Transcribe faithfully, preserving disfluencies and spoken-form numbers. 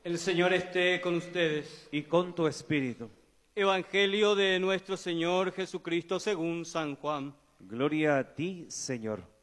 El Señor esté con ustedes. y con tu espíritu. Evangelio de nuestro Señor Jesucristo según San Juan. Gloria a ti, Señor.